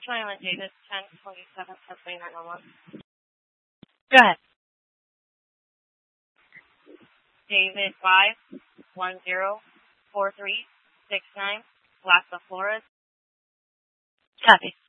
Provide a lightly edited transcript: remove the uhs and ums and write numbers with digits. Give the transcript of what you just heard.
21 David 1027 Pennsylvania 911. Go ahead. David 5104369 Plaza Flores. Copy.